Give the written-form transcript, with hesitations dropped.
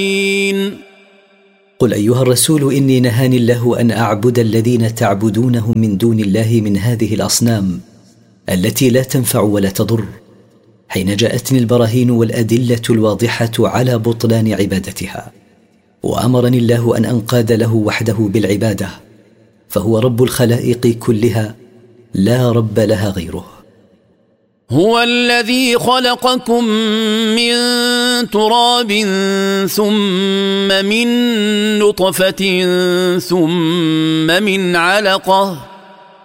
قل أيها الرسول إني نهاني الله أن أعبد الذين تعبدونهم من دون الله من هذه الأصنام التي لا تنفع ولا تضر، حين جاءتني البراهين والأدلة الواضحة على بطلان عبادتها، وأمرني الله أن أنقاد له وحده بالعبادة، فهو رب الخلائق كلها لا رب لها غيره. هو الذي خلقكم من تراب ثم من نطفة ثم من علقة